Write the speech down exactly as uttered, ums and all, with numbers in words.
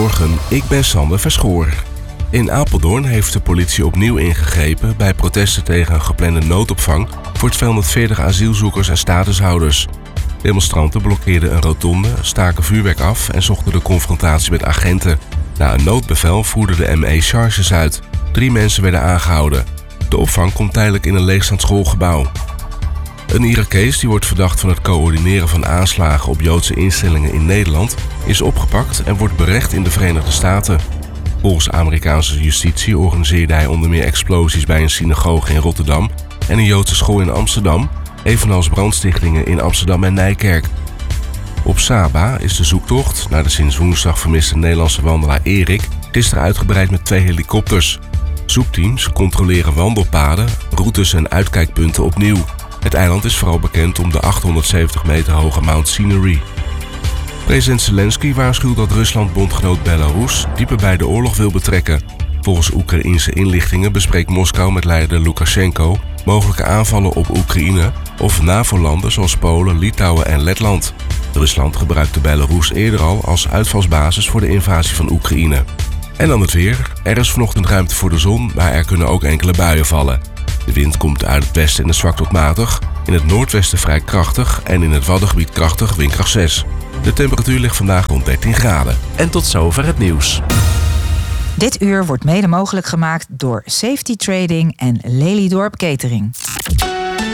Goedemorgen, ik ben Sander Verschoor. In Apeldoorn heeft de politie opnieuw ingegrepen bij protesten tegen een geplande noodopvang voor tweehonderdveertig asielzoekers en statushouders. Demonstranten blokkeerden een rotonde, staken vuurwerk af en zochten de confrontatie met agenten. Na een noodbevel voerde de M E charges uit. Drie mensen werden aangehouden. De opvang komt tijdelijk in een leegstaand schoolgebouw. Een Irakees die wordt verdacht van het coördineren van aanslagen op Joodse instellingen in Nederland is opgepakt en wordt berecht in de Verenigde Staten. Volgens Amerikaanse justitie organiseerde hij onder meer explosies bij een synagoge in Rotterdam en een Joodse school in Amsterdam, evenals brandstichtingen in Amsterdam en Nijkerk. Op Saba is de zoektocht naar de sinds woensdag vermiste Nederlandse wandelaar Erik gisteren uitgebreid met twee helikopters. Zoekteams controleren wandelpaden, routes en uitkijkpunten opnieuw. Het eiland is vooral bekend om de achthonderdzeventig meter hoge Mount Scenery. President Zelensky waarschuwt dat Rusland bondgenoot Belarus dieper bij de oorlog wil betrekken. Volgens Oekraïense inlichtingen bespreekt Moskou met leider Lukasjenko mogelijke aanvallen op Oekraïne of NAVO-landen zoals Polen, Litouwen en Letland. Rusland gebruikte Belarus eerder al als uitvalsbasis voor de invasie van Oekraïne. En dan het weer. Er is vanochtend ruimte voor de zon, maar er kunnen ook enkele buien vallen. De wind komt uit het westen en is zwak tot matig. In het noordwesten vrij krachtig en in het Waddengebied krachtig, windkracht zes. De temperatuur ligt vandaag rond dertien graden. En tot zover het nieuws. Dit uur wordt mede mogelijk gemaakt door Safety Trading en Lelydorp Catering.